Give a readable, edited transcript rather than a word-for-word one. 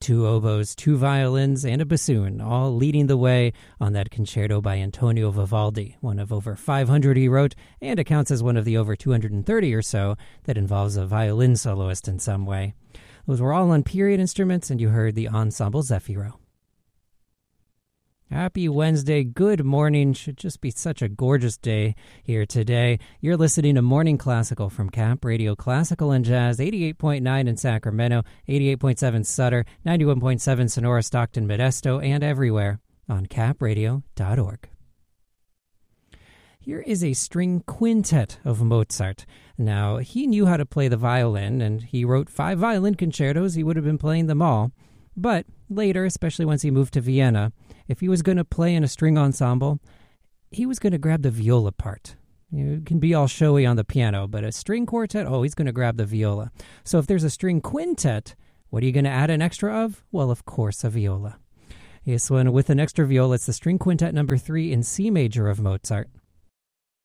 two oboes, two violins, and a bassoon, all leading the way on that concerto by Antonio Vivaldi, one of over 500 he wrote, and it counts as one of the over 230 or so that involves a violin soloist in some way. Those were all on period instruments, and you heard the Ensemble Zefiro. Happy Wednesday, good morning. Should just be such a gorgeous day here today. You're listening to Morning Classical from Cap Radio Classical and Jazz, 88.9 in Sacramento, 88.7 Sutter, 91.7 Sonora, Stockton, Modesto, and everywhere on capradio.org. Here is a string quintet of Mozart. Now, he knew how to play the violin, and he wrote 5 violin concertos. He would have been playing them all. But later, especially once he moved to Vienna, if he was going to play in a string ensemble, he was going to grab the viola part. It can be all showy on the piano, but a string quartet, he's going to grab the viola. So if there's a string quintet, what are you going to add an extra of? Well, of course, a viola. This one with an extra viola, it's the string quintet number 3 in C major of Mozart.